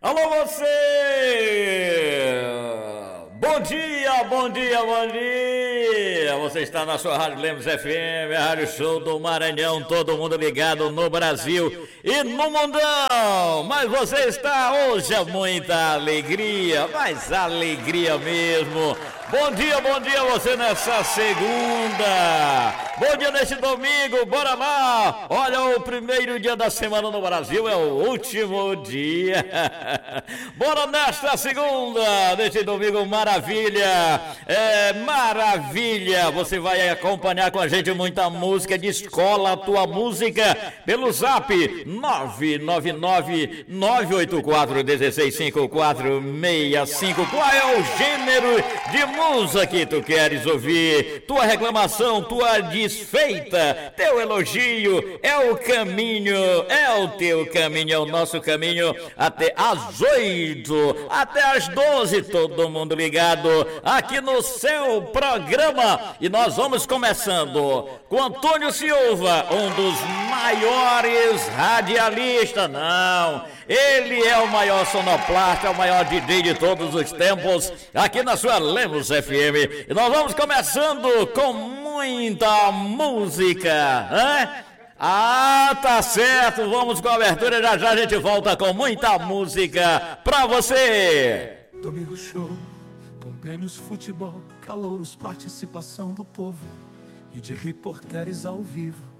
Alô você! Bom dia, bom dia, bom dia! Você está na sua Rádio Lemos FM, a Rádio Show do Maranhão, todo mundo ligado no Brasil e no mundão! Mas você está hoje a muita alegria, mas alegria mesmo! Bom dia você nessa segunda! Bom dia nesse domingo, bora lá! Olha, o primeiro dia da semana no Brasil é o último dia! Bora nesta segunda, neste domingo, maravilha! Maravilha! Você vai acompanhar com a gente muita música de escola, a tua música, pelo zap 999-984-165465. Qual é o gênero de música que tu queres ouvir? Tua reclamação, tua desfeita, teu elogio, é o caminho, é o teu caminho, é o nosso caminho até às 8, até às 12, todo mundo ligado aqui no seu programa. E nós vamos começando com Antônio Silva, um dos maiores radialistas, não, ele é o maior sonoplasta, é o maior DJ de todos os tempos, aqui na sua Lemos FM. E nós vamos começando com muita música, né? Ah, tá certo, vamos com a abertura, já a gente volta com muita música pra você. Domingo show, com prêmios, futebol, calouros, participação do povo e de repórteres ao vivo.